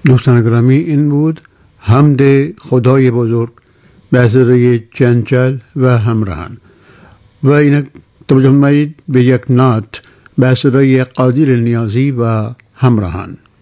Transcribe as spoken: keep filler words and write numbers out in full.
دوستان گرامی، این بود حمد خدای بزرگ به صدای چنچل و همراهان. و این توجه فرمایید به یک نعت به صدای قادر نیازی و همراهان.